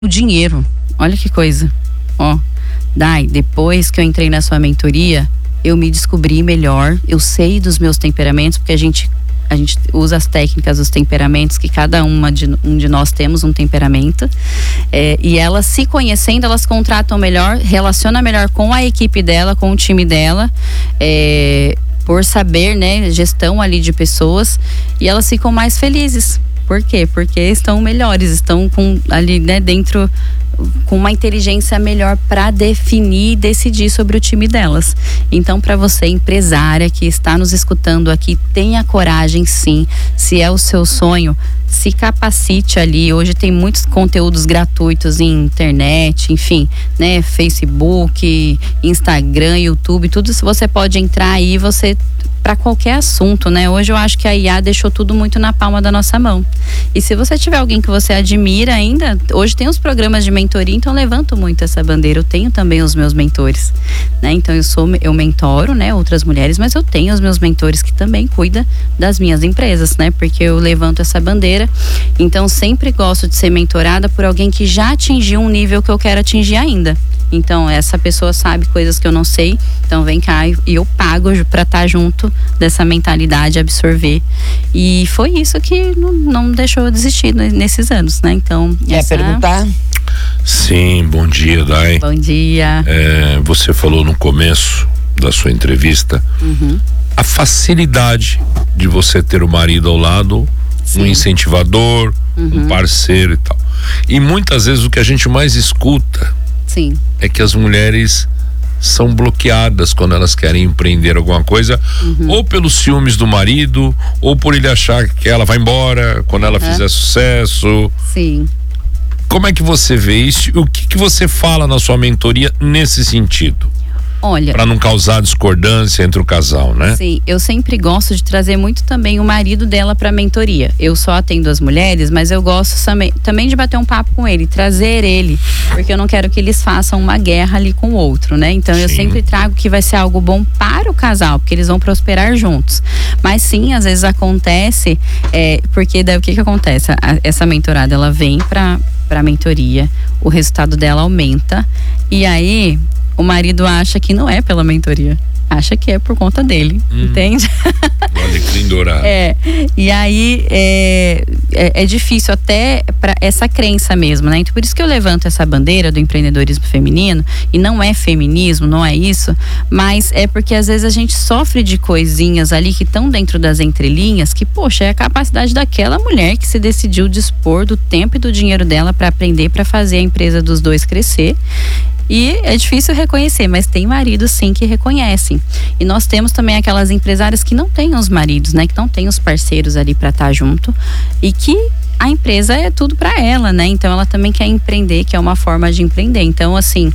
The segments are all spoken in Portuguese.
o dinheiro. Olha que coisa. Ó, Dai, depois que eu entrei na sua mentoria, eu me descobri melhor, eu sei dos meus temperamentos, porque a gente usa as técnicas, os temperamentos, que cada um de nós temos um temperamento, e elas se conhecendo, elas contratam melhor, relacionam melhor com a equipe dela, com o time dela, por saber, né, gestão ali de pessoas, e elas ficam mais felizes. Por quê? Porque estão melhores, estão ali, né, dentro, com uma inteligência melhor para definir e decidir sobre o time delas. Então, para você, empresária que está nos escutando aqui, tenha coragem, sim. Se é o seu sonho, se capacite ali. Hoje tem muitos conteúdos gratuitos em internet, enfim, né? Facebook, Instagram, YouTube, tudo isso você pode entrar aí, para qualquer assunto, né? Hoje eu acho que a IA deixou tudo muito na palma da nossa mão. E se você tiver alguém que você admira ainda, hoje tem os programas de mentoria, então eu levanto muito essa bandeira. Eu tenho também os meus mentores, né? Então eu mentoro, né, outras mulheres, mas eu tenho os meus mentores que também cuidam das minhas empresas, né? Porque eu levanto essa bandeira. Então sempre gosto de ser mentorada por alguém que já atingiu um nível que eu quero atingir ainda. Então essa pessoa sabe coisas que eu não sei, então vem cá e eu pago para estar junto dessa mentalidade, absorver. E foi isso que não deixou eu desistir nesses anos, né? Então, quer perguntar? Sim, bom dia, Dai. Bom dia. Você falou no começo da sua entrevista a facilidade de você ter o marido ao lado, sim, um incentivador, um parceiro e tal. E muitas vezes o que a gente mais escuta, sim, é que as mulheres são bloqueadas quando elas querem empreender alguma coisa, ou pelos ciúmes do marido, ou por ele achar que ela vai embora quando ela fizer sucesso. Sim. Como é que você vê isso? O que você fala na sua mentoria nesse sentido? Olha, para não causar discordância entre o casal, né? Sim, eu sempre gosto de trazer muito também o marido dela para a mentoria. Eu só atendo as mulheres, mas eu gosto também de bater um papo com ele, trazer ele, porque eu não quero que eles façam uma guerra ali com o outro, né? Então eu sempre trago que vai ser algo bom para o casal, porque eles vão prosperar juntos. Mas sim, às vezes acontece, porque daí o que acontece? Essa mentorada, ela vem para a mentoria, o resultado dela aumenta, e aí o marido acha que não é pela mentoria, acha que é por conta dele, entende? Alecrim dourado. E aí é difícil até para essa crença mesmo, né? Então por isso que eu levanto essa bandeira do empreendedorismo feminino, e não é feminismo, não é isso, mas é porque às vezes a gente sofre de coisinhas ali que estão dentro das entrelinhas, que poxa, é a capacidade daquela mulher que se decidiu dispor do tempo e do dinheiro dela para aprender, para fazer a empresa dos dois crescer. E é difícil reconhecer, mas tem maridos sim que reconhecem. E nós temos também aquelas empresárias que não têm os maridos, né? Que não têm os parceiros ali para estar junto, e que a empresa é tudo para ela, né? Então ela também quer empreender, que é uma forma de empreender. Então assim,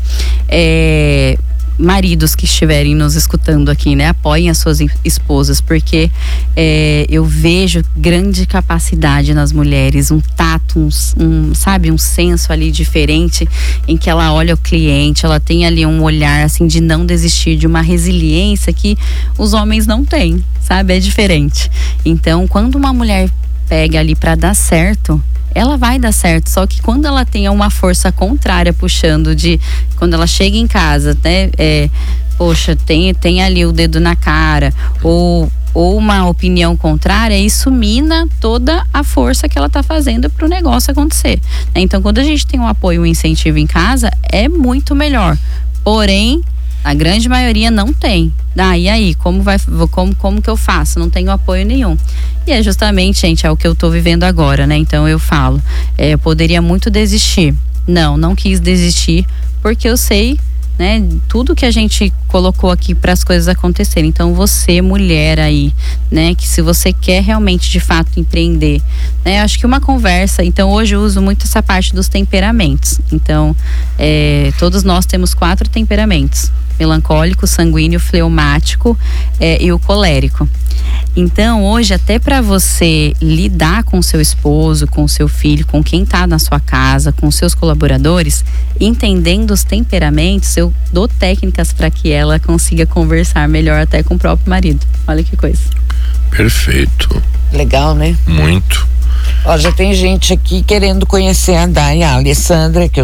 maridos que estiverem nos escutando aqui, né, apoiem as suas esposas, porque eu vejo grande capacidade nas mulheres, um tato, sabe, um senso ali diferente, em que ela olha o cliente, ela tem ali um olhar assim de não desistir, de uma resiliência que os homens não têm, sabe, é diferente. Então, quando uma mulher pega ali para dar certo, ela vai dar certo, só que quando ela tem uma força contrária puxando quando ela chega em casa, né, poxa, tem ali o dedo na cara, ou uma opinião contrária, isso mina toda a força que ela tá fazendo pro negócio acontecer, né? Então quando a gente tem um apoio, um incentivo em casa, é muito melhor, porém a grande maioria não tem. E aí, como que eu faço? Não tenho apoio nenhum. E é justamente, gente, é o que eu tô vivendo agora, né? Então eu falo, eu poderia muito desistir. Não quis desistir, porque eu sei, né, tudo que a gente colocou aqui para as coisas acontecerem. Então você, mulher aí, né, que se você quer realmente de fato empreender, né, acho que uma conversa, então hoje eu uso muito essa parte dos temperamentos. Então todos nós temos 4 temperamentos: melancólico, sanguíneo, fleumático e o colérico. Então hoje, até para você lidar com seu esposo, com seu filho, com quem está na sua casa, com seus colaboradores, entendendo os temperamentos, eu dou técnicas para que ela consiga conversar melhor até com o próprio marido. Olha que coisa. Perfeito. Legal, né? Muito. Ó, já tem gente aqui querendo conhecer a Alessandra, que eu